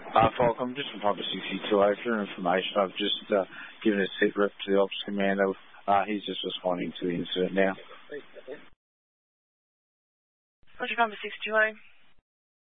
Falk, I'm just from Papa 62. For your information, I've just given a sit rep to the Ops Commando. He's just responding to the incident now. Roger, Papa 62.